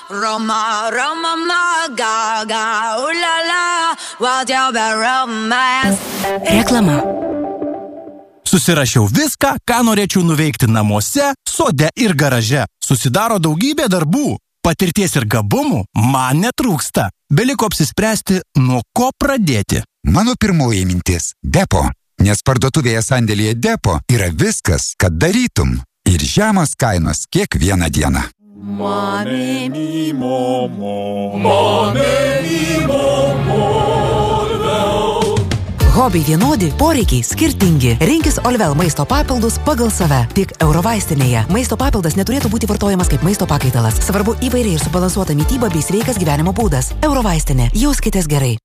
Roma, Roma, gaga, ulala, what your romance. Reklama. Susirašiau viską, ką norėčiau nuveikti namuose, sode ir garaže. Susidaro daugybė darbų. Patirties ir gabumų man netrūksta. Beliko apsispręsti, nuo ko pradėti. Mano pirmoji mintis – Depo. Nes parduotuvėje sandėlyje Depo yra viskas, kad darytum. Ir žemos kainos kiekvieną dieną. Mame mi momo, mame mi momo. Hobiai vienodi, poreikiai skirtingi. Rinkis Olvel maisto papildus pagal save. Tik Eurovaistinėje. Maisto papildas neturėtų būti vartojamas kaip maisto pakaitalas. Svarbu įvairiai ir subalansuota mityba bei sveikas gyvenimo būdas. Eurovaistinė. Jauskitės gerai.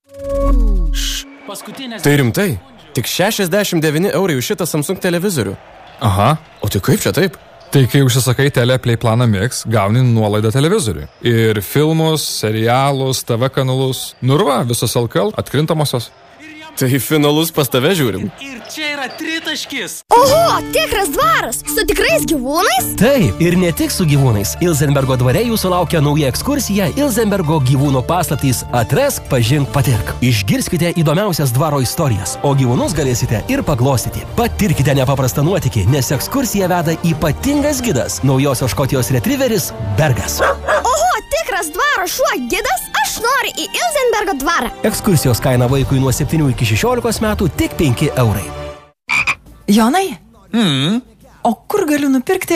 Tai rimtai? Tik 69 eurai už šitą Samsung televizorių. Aha. O tai kaip čia taip? Tai kai užsisakai Teleplay planą Mix, gauni nuolaidą televizoriui. Ir filmus, serialus, TV kanalus. Nurva, visos LKL atkrintamosios. Tai finalus pas tave žiūrim. Ir čia yra tritaškis. Oho, tikras dvaras, su tikrais gyvūnais? Taip, ir ne tik su gyvūnais. Ilzenbergo dvare jūsų laukia nauja ekskursija Ilzenbergo gyvūnų paslaptys Atrask, pažink, patirk. Išgirskite įdomiausias dvaro istorijas, o gyvūnus galėsite ir paglostyti. Patirkite nepaprastą nuotykį, nes ekskursiją veda ypatingas gidas, naujosios Škotijos retrieveris Bergas. Oho, tikras dvaro šuo gidas? Aš noriu į Ilzenbergo dvarą. Ekskursijos kaina vaikui nuo 7 iki 16 metų tik 5 eurai. Jonai? O kur galiu nupirkti